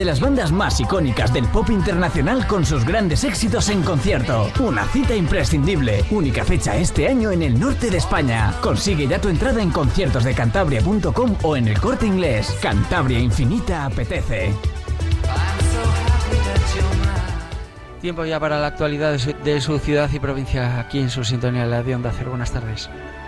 De las bandas más icónicas del pop internacional con sus grandes éxitos en concierto. Una cita imprescindible. Única fecha este año en el norte de España. Consigue ya tu entrada en conciertosdecantabria.com o en El Corte Inglés. Cantabria Infinita apetece. Tiempo ya para la actualidad de su ciudad y provincia aquí en su sintonía, la de Onda Cero. Buenas tardes.